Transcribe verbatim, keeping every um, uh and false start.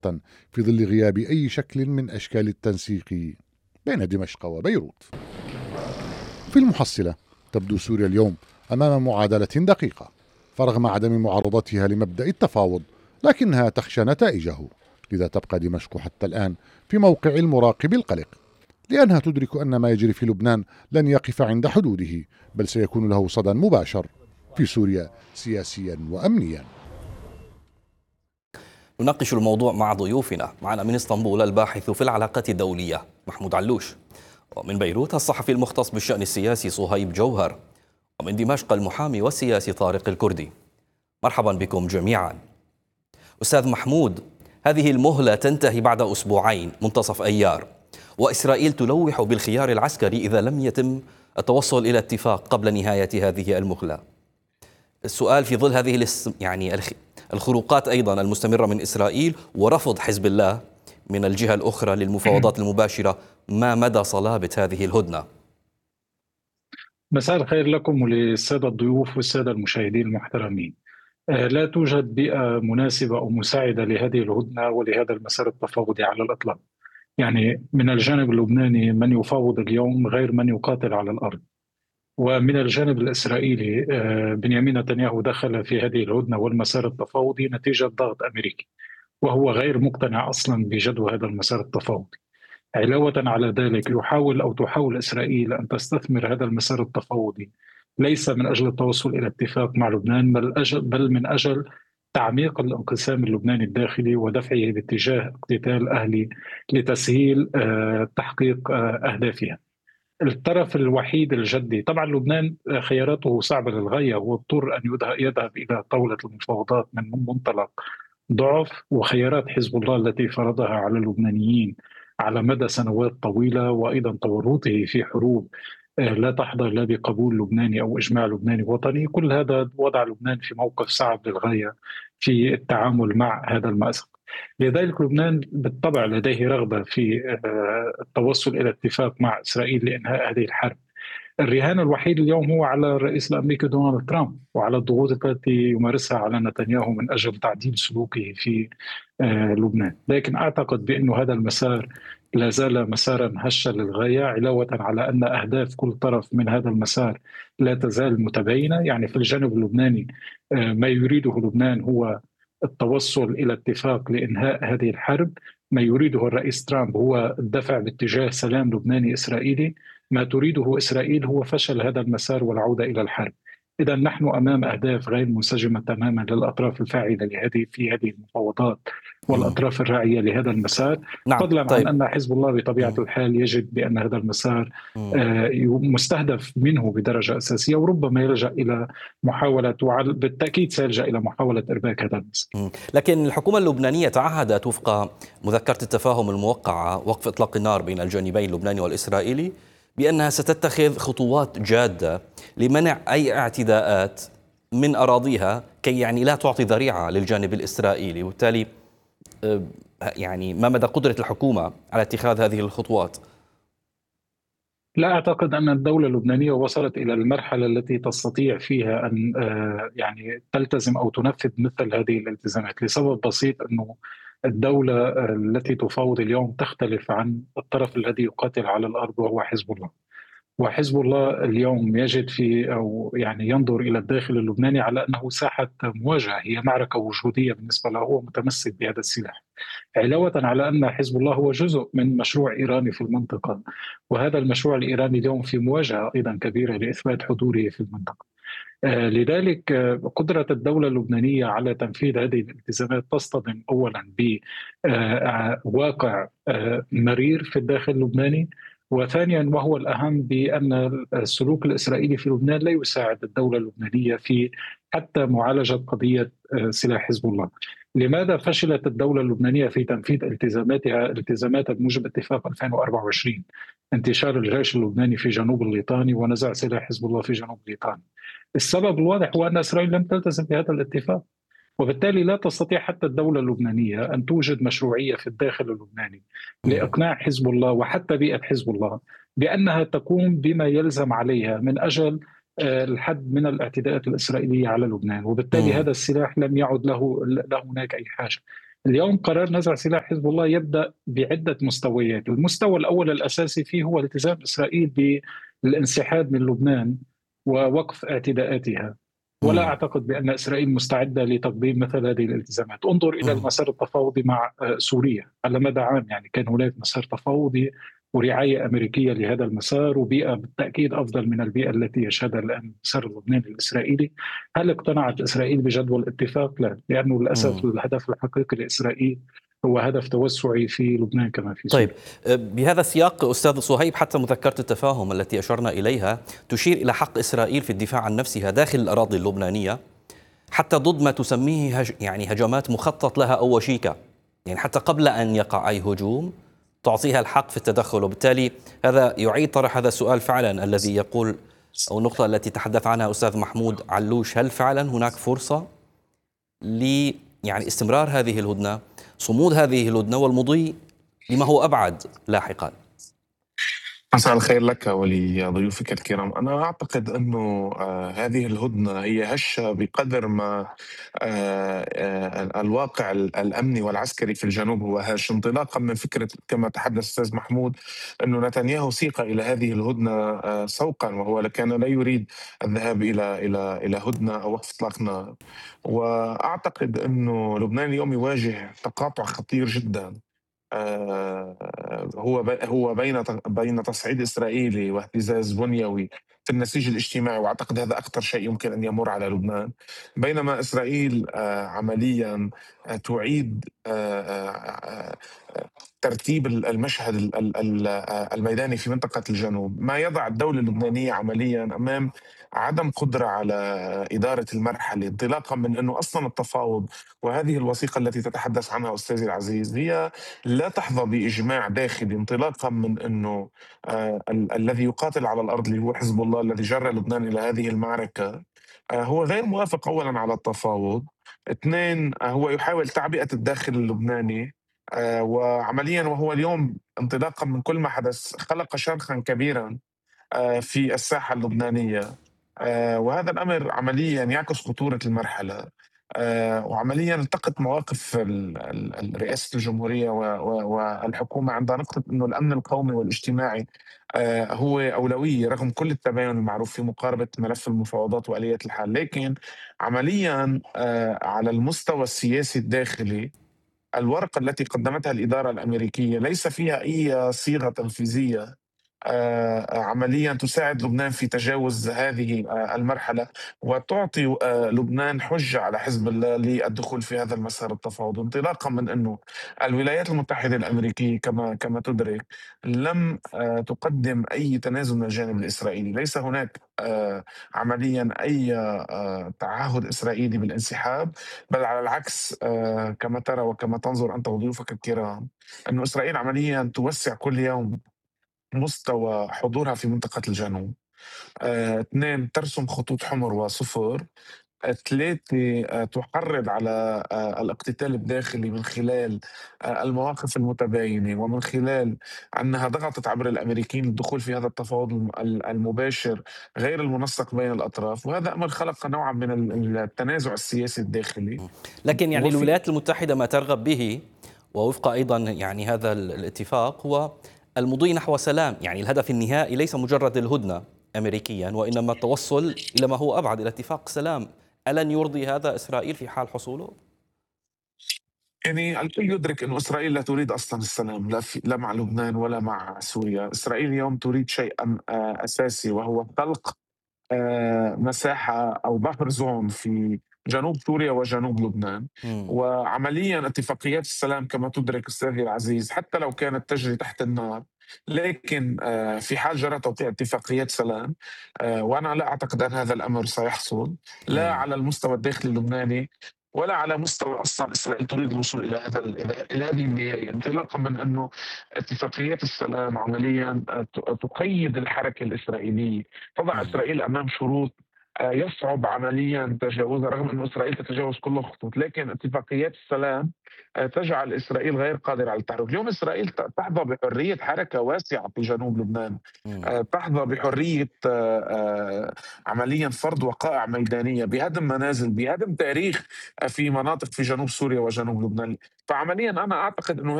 في ظل غياب أي شكل من أشكال التنسيق بين دمشق وبيروت. في المحصلة تبدو سوريا اليوم أمام معادلة دقيقة، فرغم عدم معارضتها لمبدأ التفاوض لكنها تخشى نتائجه، لذا تبقى دمشق حتى الآن في موقع المراقب القلق، لأنها تدرك أن ما يجري في لبنان لن يقف عند حدوده، بل سيكون له صدى مباشر في سوريا سياسيا وأمنيا. نناقش الموضوع مع ضيوفنا. معنا من اسطنبول الباحث في العلاقات الدولية محمود علوش، ومن بيروت الصحفي المختص بالشأن السياسي صهيب جوهر، ومن دمشق المحامي والسياسي طارق الكردي. مرحبا بكم جميعا. أستاذ محمود، هذه المهلة تنتهي بعد أسبوعين منتصف أيار، وإسرائيل تلوح بالخيار العسكري إذا لم يتم التوصل إلى اتفاق قبل نهاية هذه المهلة. السؤال في ظل هذه يعني الخروقات أيضا المستمرة من إسرائيل ورفض حزب الله من الجهة الأخرى للمفاوضات المباشرة، ما مدى صلابة هذه الهدنة؟ مساء الخير لكم وللسادة الضيوف والسادة المشاهدين المحترمين. لا توجد بيئة مناسبة أو مساعدة لهذه الهدنة ولهذا المسار التفاوضي على الإطلاق. يعني من الجانب اللبناني من يفاوض اليوم غير من يقاتل على الأرض، ومن الجانب الإسرائيلي بنيامين نتنياهو دخل في هذه الهدنة والمسار التفاوضي نتيجة ضغط أمريكي، وهو غير مقتنع أصلا بجدوى هذا المسار التفاوضي. علاوة على ذلك يحاول أو تحاول إسرائيل أن تستثمر هذا المسار التفاوضي ليس من أجل التوصل إلى اتفاق مع لبنان، بل, أجل بل من أجل تعميق الانقسام اللبناني الداخلي ودفعه باتجاه اقتتال أهلي لتسهيل تحقيق أهدافها. الطرف الوحيد الجدي طبعا لبنان خياراته صعبة للغاية، واضطر أن يذهب إلى طاولة المفاوضات من منطلق ضعف وخيارات حزب الله التي فرضها على اللبنانيين على مدى سنوات طويلة، وأيضا تورطه في حروب لا تحظى لا بقبول لبناني أو إجماع لبناني وطني. كل هذا وضع لبنان في موقف صعب للغاية في التعامل مع هذا المأزق. لذلك لبنان بالطبع لديه رغبة في التوصل إلى اتفاق مع إسرائيل لإنهاء هذه الحرب. الرهان الوحيد اليوم هو على الرئيس الأمريكي دونالد ترامب وعلى الضغوط التي يمارسها على نتنياهو من أجل تعديل سلوكه في لبنان. لكن أعتقد بأن هذا المسار لا زال مسارا هشا للغاية، علاوة على أن أهداف كل طرف من هذا المسار لا تزال متباينة. يعني في الجانب اللبناني ما يريده لبنان هو التوصل إلى اتفاق لإنهاء هذه الحرب، ما يريده الرئيس ترامب هو الدفع باتجاه سلام لبناني إسرائيلي، ما تريده إسرائيل هو فشل هذا المسار والعودة إلى الحرب. إذا نحن أمام أهداف غير منسجمة تماما للأطراف الفاعلة لهذه في هذه المفاوضات والأطراف الراعية لهذا المسار. نعم. فضلا طيب. عن أن حزب الله بطبيعة مم. الحال يجد بأن هذا المسار آه مستهدف منه بدرجة أساسية، وربما يلجأ إلى محاولة، بالتأكيد سيلجأ إلى محاولة إرباك هذا المسار. لكن الحكومة اللبنانية تعهدت وفق مذكرة التفاهم الموقعة وقف إطلاق النار بين الجانبين اللبناني والإسرائيلي بأنها ستتخذ خطوات جادة لمنع أي اعتداءات من أراضيها كي يعني لا تعطي ذريعة للجانب الإسرائيلي، وبالتالي يعني ما مدى قدرة الحكومة على اتخاذ هذه الخطوات؟ لا أعتقد أن الدولة اللبنانية وصلت إلى المرحلة التي تستطيع فيها أن يعني تلتزم أو تنفذ مثل هذه الالتزامات، لسبب بسيط أنه الدولة التي تفاوض اليوم تختلف عن الطرف الذي يقاتل على الأرض وهو حزب الله. وحزب الله اليوم يجد في أو يعني ينظر إلى الداخل اللبناني على أنه ساحة مواجهة، هي معركة وجودية بالنسبة له، هو متمسك بهذا السلاح. علاوة على أن حزب الله هو جزء من مشروع إيراني في المنطقة، وهذا المشروع الإيراني اليوم في مواجهة أيضا كبيرة لإثبات حضوره في المنطقة. آه لذلك آه قدرة الدولة اللبنانية على تنفيذ هذه الالتزامات تصطدم أولا بواقع آه مرير في الداخل اللبناني، وثانيا وهو الأهم بأن السلوك الإسرائيلي في لبنان لا يساعد الدولة اللبنانية في حتى معالجة قضية سلاح حزب الله. لماذا فشلت الدولة اللبنانية في تنفيذ التزاماتها التزاماتها بموجب اتفاق ألفين وأربعة وعشرين، انتشار الجيش اللبناني في جنوب الليطاني ونزع سلاح حزب الله في جنوب الليطاني؟ السبب الواضح هو أن إسرائيل لم تلتزم بهذا الاتفاق، وبالتالي لا تستطيع حتى الدولة اللبنانية أن توجد مشروعية في الداخل اللبناني لإقناع حزب الله وحتى بيئة حزب الله بأنها تقوم بما يلزم عليها من أجل الحد من الاعتداءات الإسرائيلية على لبنان. وبالتالي هذا السلاح لم يعد له له هناك أي حاجة. اليوم قرار نزع سلاح حزب الله يبدأ بعدة مستويات. المستوى الأول الأساسي فيه هو التزام إسرائيل بالانسحاب من لبنان ووقف اعتداءاتها، ولا مم. أعتقد بأن إسرائيل مستعدة لتقديم مثل هذه الالتزامات. انظر إلى مم. المسار التفاوضي مع آه، سوريا على مدى عام، يعني كان هناك مسار تفاوضي ورعاية أمريكية لهذا المسار، وبيئة بالتأكيد أفضل من البيئة التي يشهدها الآن المسار اللبناني الإسرائيلي. هل اقتنعت إسرائيل بجدوى الاتفاق؟ لا، لأنه للأسف مم. الهدف الحقيقي لإسرائيل هو هدف توسعي في لبنان كما في طيب، سوريا. أه، بهذا السياق أستاذ صهيب، حتى مذكرة التفاهم التي أشرنا إليها تشير إلى حق إسرائيل في الدفاع عن نفسها داخل الأراضي اللبنانية، حتى ضد ما تسميه هج يعني هجمات مخطط لها أو وشيكة، يعني حتى قبل أن يقع أي هجوم تعطيها الحق في التدخل. وبالتالي هذا يعيد طرح هذا السؤال فعلا الذي يقول، أو النقطة التي تحدث عنها أستاذ محمود علوش: هل فعلا هناك فرصة ل يعني استمرار هذه الهدنة، صمود هذه الهدنة، والمضي لما هو أبعد لاحقا؟ مساء الخير لك ولضيوفك الكرام. أنا أعتقد أنه آه هذه الهدنة هي هشة بقدر ما آه آه الواقع الأمني والعسكري في الجنوب هو هش، انطلاقا من فكرة كما تحدث الأستاذ محمود أنه نتنياهو سيق إلى هذه الهدنة آه سوقا، وهو كان لا يريد الذهاب إلى إلى إلى هدنة أو وقف إطلاق نار. وأعتقد أنه لبنان اليوم يواجه تقاطع خطير جدا، آه، هو بي- هو بين بين تصعيد اسرائيلي واهتزاز بنيوي في النسيج الاجتماعي، واعتقد هذا اكثر شيء يمكن ان يمر على لبنان. بينما اسرائيل آه، عمليا آه، تعيد آه، آه، آه، ترتيب المشهد ال- ال- ال- آه، الميداني في منطقه الجنوب، ما يضع الدوله اللبنانيه عمليا امام عدم قدره على اداره المرحله، انطلاقا من انه اصلا التفاوض وهذه الوثيقه التي تتحدث عنها استاذي العزيز هي لا تحظى بإجماع داخلي، انطلاقا من أنه آه ال- الذي يقاتل على الأرض اللي هو حزب الله الذي جر لبنان إلى هذه المعركة آه هو غير موافق أولا على التفاوض. اثنين، آه هو يحاول تعبئة الداخل اللبناني، آه وعمليا وهو اليوم انطلاقا من كل ما حدث خلق شرخا كبيرا آه في الساحة اللبنانية. آه، وهذا الأمر عمليا يعكس خطورة المرحلة. آه، وعمليا التقت مواقف ال- ال- ال- رئاسة الجمهورية و- و- والحكومة عند نقطة أنه الأمن القومي والاجتماعي آه، هو أولوية رغم كل التباين المعروف في مقاربة ملف المفاوضات وآلية الحل. لكن عمليا آه، على المستوى السياسي الداخلي الورقة التي قدمتها الإدارة الأمريكية ليس فيها أي صيغة تنفيذية آه، عمليا تساعد لبنان في تجاوز هذه آه، المرحلة، وتعطي آه، لبنان حجة على حزب الله للدخول في هذا المسار التفاوضي، انطلاقا من أنه الولايات المتحدة الأمريكية كما كما تدرك لم آه، تقدم أي تنازل من الجانب الإسرائيلي. ليس هناك آه، عمليا أي آه، تعهد إسرائيلي بالانسحاب، بل على العكس آه، كما ترى وكما تنظر أنت وضيوفك الكرام أن إسرائيل عمليا توسع كل يوم مستوى حضورها في منطقة الجنوب. آه، اثنين، ترسم خطوط حمر وصفر. آه، ثلاثة، آه، تحرض على آه، الاقتتال الداخلي من خلال آه، المواقف المتباينة، ومن خلال أنها ضغطت عبر الأمريكيين للدخول في هذا التفاوض الم- ال- المباشر غير المنسق بين الأطراف، وهذا أمر خلق نوعا من ال- التنازع السياسي الداخلي. لكن يعني وفي الولايات المتحدة ما ترغب به، ووفق أيضا يعني هذا ال- الاتفاق، هو المضي نحو سلام. يعني الهدف النهائي ليس مجرد الهدنة أمريكيا، وإنما التوصل إلى ما هو أبعد، إلى اتفاق سلام. ألن يرضي هذا إسرائيل في حال حصوله؟ يعني الكل يدرك أن إسرائيل لا تريد أصلا السلام، لا, في لا مع لبنان ولا مع سوريا. إسرائيل اليوم تريد شيء أم- آه، أساسي، وهو خلق آه، مساحة أو بفر زون في جنوب سوريا وجنوب لبنان. مم. وعمليا اتفاقيات السلام كما تدرك أستاذي العزيز حتى لو كانت تجري تحت النار، لكن آه، في حال جرى توقيع اتفاقيات سلام، آه، وأنا لا أعتقد أن هذا الأمر سيحصل لا مم. على المستوى الداخلي اللبناني ولا على مستوى اصلا اسرائيل تريد الوصول الى هذا الى إلى هذه النهايه، انطلاقا من انه اتفاقيات السلام عمليا ت- تقيد الحركه الاسرائيليه، تضع مم. إسرائيل أمام شروط يصعب عمليا تجاوزها، رغم أن إسرائيل تتجاوز كل الخطوط، لكن اتفاقيات السلام تجعل إسرائيل غير قادرة على التحرك. اليوم إسرائيل تحظى بحرية حركة واسعة في جنوب لبنان، مم. تحظى بحرية عمليا فرض وقائع ميدانية، بهدم منازل، بهدم تاريخ في مناطق في جنوب سوريا وجنوب لبنان. فعمليا أنا أعتقد أنه